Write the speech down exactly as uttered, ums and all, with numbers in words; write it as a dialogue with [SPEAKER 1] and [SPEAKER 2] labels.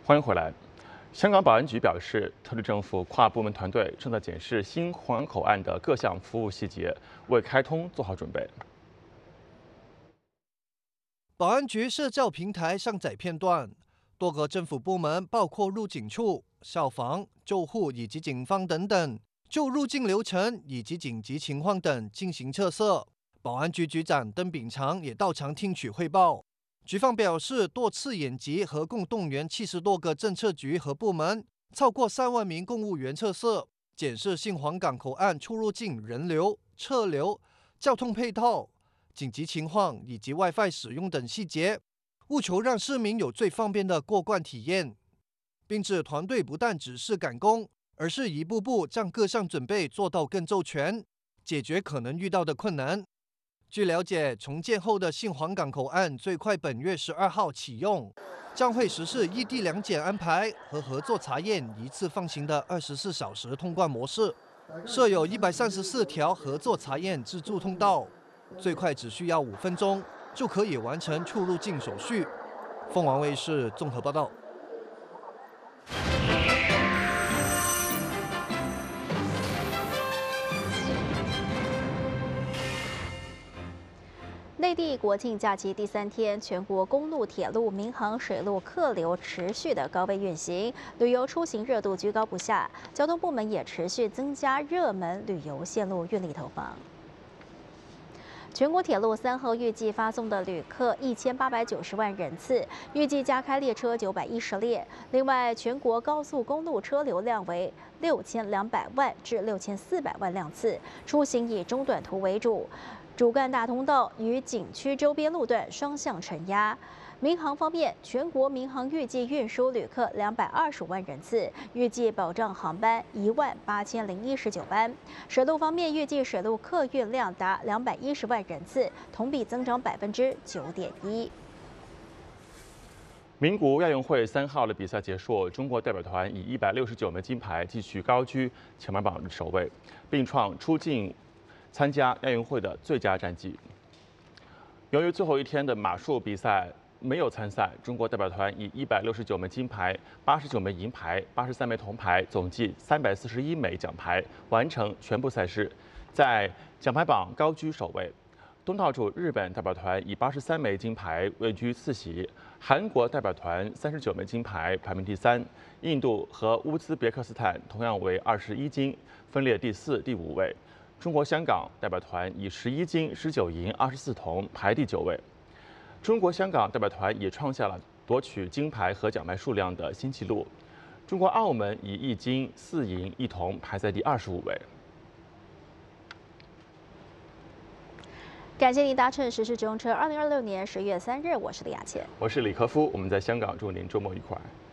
[SPEAKER 1] 欢迎回来。香港保安局表示，特区政府跨部门团队正在检视新皇岗口岸的各项服务细节，为开通做好准备。
[SPEAKER 2] 保安局社交平台上载片段，多个政府部门，包括入境处、消防、救护以及警方等等，就入境流程以及紧急情况等进行测色。保安局局长邓炳强也到场听取汇报。局方表示，多次演习合共动员七十多个政策局和部门，超过三万名公务员测色，检视新皇岗口岸出入境人流、车流、交通配套、紧急情况以及 WiFi 使用等细节，务求让市民有最方便的过关体验。并指团队不但只是赶工，而是一步步将各项准备做到更周全，解决可能遇到的困难。据了解，重建后的新皇岗口岸最快本月十二号启用，将会实施异地两检安排和合作查验一次放行的二十四小时通关模式，设有一百三十四条合作查验自助通道，最快只需要五分钟就可以完成出入境手续。凤凰卫视综合报道。
[SPEAKER 3] 内地国庆假期第三天，全国公路、铁路、民航、水路客流持续的高位运行，旅游出行热度居高不下。交通部门也持续增加热门旅游线路运力投放。全国铁路三号预计发送的旅客一千八百九十万人次，预计加开列车九百一十列。另外，全国高速公路车流量为六千两百万至六千四百万辆次，出行以中短途为主。主干大通道与景区周边路段双向承压。民航方面，全国民航预计运输旅客两百二十万人次，预计保障航班一万八千零一十九班。水路方面，预计水路客运量达两百一十万人次，同比增长百分之九点一。
[SPEAKER 1] 名古屋亚运会三号的比赛结束，中国代表团以一百六十九枚金牌继续高居奖牌榜首位，并创出境参加亚运会的最佳战绩。由于最后一天的马术比赛没有参赛，中国代表团以一百六十九枚金牌、八十九枚银牌、八十三枚铜牌，总计三百四十一枚奖牌，完成全部赛事，在奖牌榜高居首位。东道主日本代表团以八十三枚金牌位居次席，韩国代表团三十九枚金牌排名第三，印度和乌兹别克斯坦同样为二十一金，分列第四、第五位。中国香港代表团以十一金、十九银、二十四铜排第九位。中国香港代表团也创下了夺取金牌和奖牌数量的新纪录。中国澳门以一金、四银、一铜排在第二十五位。
[SPEAKER 3] 感谢您搭乘时事直通车。二零二六年十月三日，我是李雅倩，
[SPEAKER 1] 我是李科夫，我们在香港，祝您周末愉快。